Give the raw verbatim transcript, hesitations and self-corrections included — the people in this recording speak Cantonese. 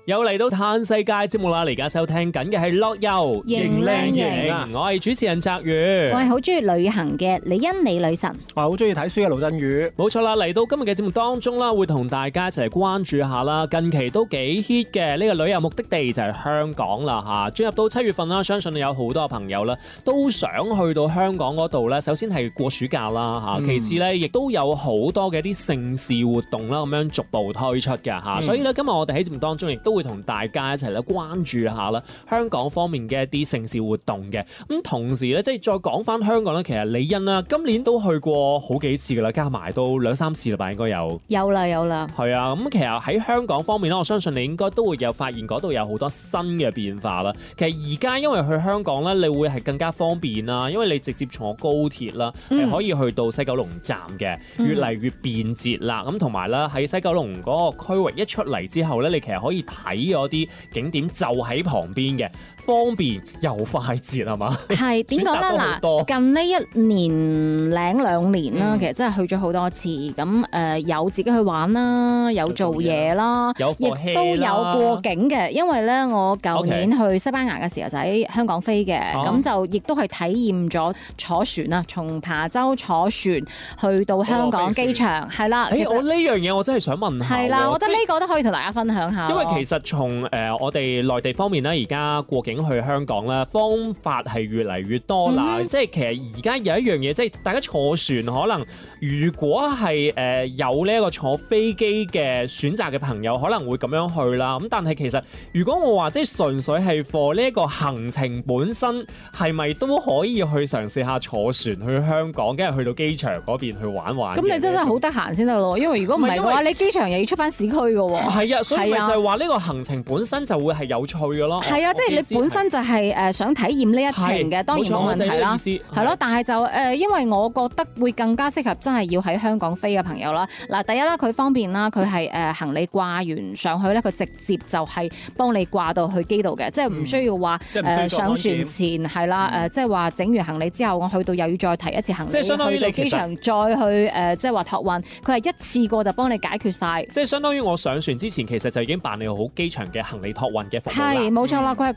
又嚟到嘆世界節目啦！嚟而家收聽緊嘅係樂遊型靚型， 我係主持人澤宇， 我係好中意旅行嘅李欣李女神， 我係好中意睇書嘅盧振宇。 冇錯啦！嚟到今日嘅節目當中啦，會同大家一齊嚟關注下啦。近期都幾 hit 嘅呢個旅遊目的地就係香港啦嚇。進入到七月份啦，相信有好多朋友啦都想去到香港嗰度咧。首先係過暑假啦嚇，嗯、其次咧亦都有好多嘅啲盛事活動啦，咁樣逐步推出嘅嚇。嗯、所以咧今日我哋喺節目當中亦都會同大家一齊咧關注下啦，香港方面嘅一啲盛事活動嘅。咁同時咧，即係再講翻香港咧，其實李欣啦，今年都去過好幾次噶啦，加埋都兩三次啦吧，應該有。 有啦有啦。 係啊，咁其實喺香港方面咧，我相信你應該都會有發現嗰度有好多新嘅變化啦。其實而家因為去香港咧，你會係更加方便啦，因為你直接坐高鐵啦，係、嗯、可以去到西九龍站嘅，越嚟越便捷啦。咁同埋咧喺西九龍嗰個區域一出嚟之後咧，你其實可以睇嗰啲景點就喺旁邊嘅，方便又快捷係嘛？係點講咧？嗱， 近呢一年零兩年啦，嗯、其實真係去咗好多次。咁誒、呃、有自己去玩啦，有做嘢啦，亦都有過境嘅。因為咧，我舊年去西班牙嘅時候就喺香港飛嘅，咁、okay. 就亦都係體驗咗坐船啊，從琶洲坐船去到香港機場，係、哦、啦。 誒、欸，我呢樣嘢我真係想問下。 係啦，我覺得呢個都可以同大家分享下。 因為其實從誒、呃、我哋內地方面咧，而家過境去香港咧，方法係越嚟越多啦。嗯、即係其實而家有一樣嘢，即係大家坐船可能，如果係誒、呃、有呢一個坐飛機嘅選擇嘅朋友，可能會咁樣去啦。咁但係其實如果我話即係純粹係 for 呢一個行程本身，係咪都可以去嘗試下坐船去香港，跟住去到機場嗰邊去玩玩？ 咁你真係好得閒先得咯，因為如果唔係嘅話，你機場又要出翻市區嘅喎。 係啊，所以咪就係話呢個行程本身就會係有趣嘅咯。 係啊，即係你本身就係誒想體驗呢一程嘅，當然冇問題啦。係咯，但係就誒，因為我覺得會更加適合真係要喺香港飛嘅朋友啦。嗱，第一啦，佢方便啦，佢係誒行李掛完上去咧，佢直接就係幫你掛到去機度嘅，即係唔需要話誒上船前係啦誒，即係話整完行李之後，我去到又要再提一次行李， 即係相當於你機場再去誒，即係話託運，佢係一次過就幫你解決晒。 即係相當於我上船之前，其實就已經辦理好機場嘅行李託運嘅服務啦。 係冇錯啦，佢係